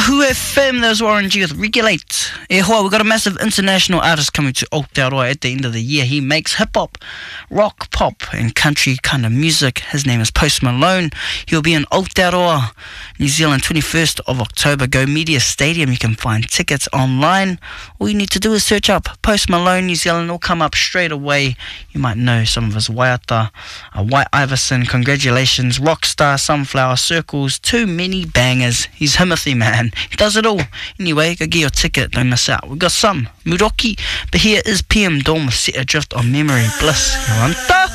Kahu FM, there's Warren G with Regulate. E hoa, we've got a massive international artist coming to Aotearoa at the end of the year. He makes hip-hop, rock, pop and country kind of music. His name is Post Malone. He'll be in Aotearoa, New Zealand, 21st of October. Go Media Stadium. You can find tickets online. All you need to do is search up Post Malone, New Zealand. It'll come up straight away. You might know some of his waiata. White Iverson, Congratulations, Rockstar, Sunflower, Circles, too many bangers. He's Himothy, man. He does it all. Anyway, go get your ticket, don't miss out. We've got some Muroki, but here is PM Dawn with Set Adrift on Memory Bliss. Yoranta.